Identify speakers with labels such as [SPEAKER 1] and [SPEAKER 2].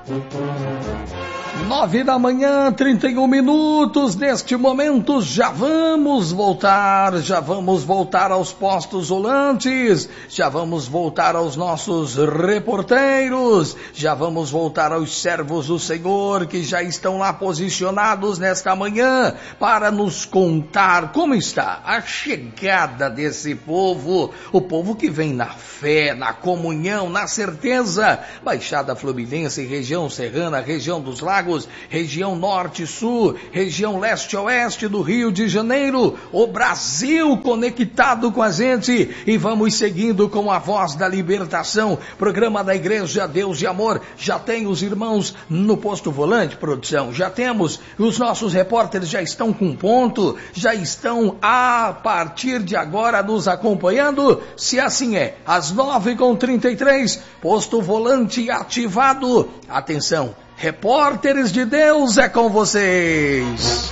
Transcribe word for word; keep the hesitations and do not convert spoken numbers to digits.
[SPEAKER 1] Nove da manhã, trinta e um minutos, neste momento já vamos voltar, já vamos voltar aos postos volantes, já vamos voltar aos nossos reporteiros, já vamos voltar aos servos do Senhor que já estão lá posicionados nesta manhã para nos contar como está a chegada desse povo, o povo que vem na fé, na comunhão, na certeza. Baixada Fluminense, região serrana, região dos lagos, região norte e sul, região leste e oeste do Rio de Janeiro, o Brasil conectado com a gente, e vamos seguindo com a Voz da Libertação, programa da Igreja Deus de Amor. Já tem os irmãos no posto volante, produção, já temos, os nossos repórteres já estão com ponto, já estão a partir de agora nos acompanhando. Se assim é, às nove e trinta e três, posto volante ativado. Atenção, repórteres de Deus, é com vocês.